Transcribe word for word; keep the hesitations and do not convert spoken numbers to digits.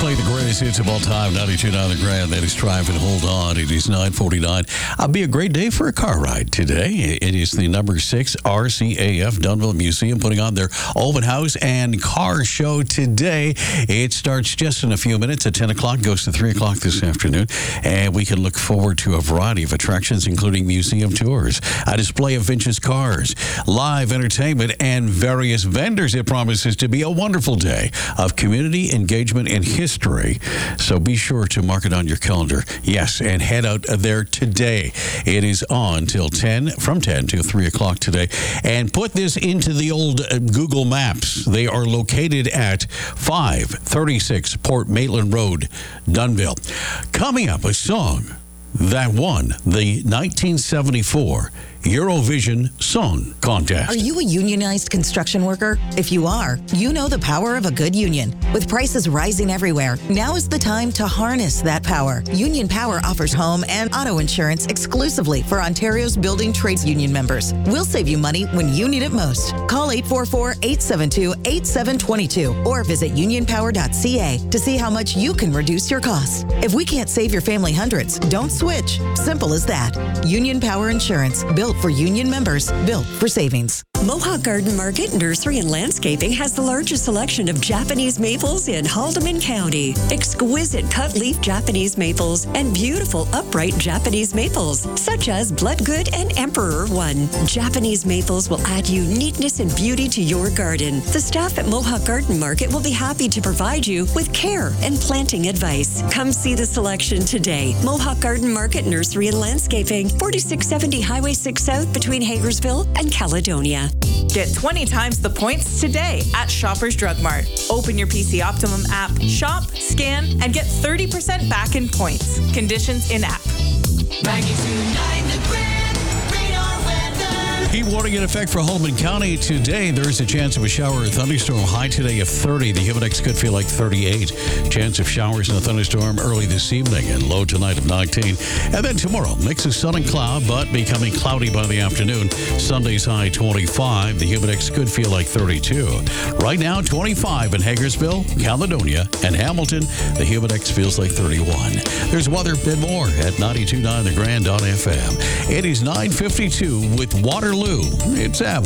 play the greatest hits of all time, ninety-two point nine The Grand. That is Drive and Hold On. It is nine forty-nine. It'll be a great day for a car ride today. It is the number six R C A F Dunville Museum putting on their open house and car show today. It starts just in a few minutes at ten o'clock, goes to three o'clock this afternoon. And we can look forward to a variety of attractions, including museum tours, a display of vintage cars, live entertainment, and various vendors. It promises to be a wonderful day of community engagement and history. So be sure to mark it on your calendar. Yes, and head out there today. It is on till ten, from ten to three o'clock today. And put this into the old uh, Google Maps. They are located at five thirty-six Port Maitland Road, Dunville. Coming up, a song that won the nineteen seventy-four Eurovision Song Contest. Are you a unionized construction worker? If you are, you know the power of a good union. With prices rising everywhere, now is the time to harness that power. Union Power offers home and auto insurance exclusively for Ontario's building trades union members. We'll save you money when you need it most. Call eight four four, eight seven two, eight seven two two or visit union power dot c a to see how much you can reduce your costs. If we can't save your family hundreds, don't switch. Simple as that. Union Power Insurance, built for union members, built for savings. Mohawk Garden Market Nursery and Landscaping has the largest selection of Japanese maples in Haldimand County. Exquisite cut-leaf Japanese maples and beautiful upright Japanese maples, such as Bloodgood and Emperor One. Japanese maples will add uniqueness and beauty to your garden. The staff at Mohawk Garden Market will be happy to provide you with care and planting advice. Come see the selection today. Mohawk Garden Market Nursery and Landscaping, forty-six seventy Highway six South between Hagersville and Caledonia. Get twenty times the points today at Shoppers Drug Mart. Open your P C Optimum app, shop, scan, and get thirty percent back in points. Conditions in app. ninety-two point nine The Grand Radar Weather. Heat warning in effect for Haldimand County today. There is a chance of a shower or thunderstorm. High today of thirty. The humid index could feel like thirty-eight. Chance of showers and a thunderstorm early this evening and low tonight of nineteen. And then tomorrow, mix of sun and cloud, but becoming cloudy by the afternoon. Sunday's high twenty-five. The humid index could feel like thirty-two. Right now, twenty-five in Hagersville, Caledonia, and Hamilton. The humid index feels like thirty-one. There's weather, a bit more at ninety-two point nine The Grand on F M. It is nine fifty-two with Waterloo. It's Av.